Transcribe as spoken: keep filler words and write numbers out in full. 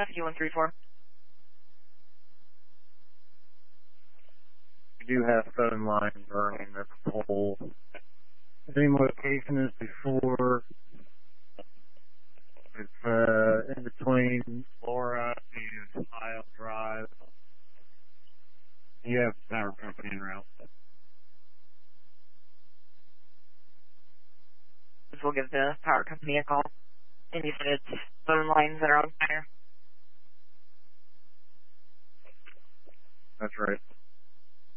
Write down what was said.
F U one three four. We do have phone lines burning at the pole. The same location as before. It's uh, in between Laura and Isle Drive. You have power company en route. We'll give the power company a call. And you said it's phone lines that are on fire? That's right.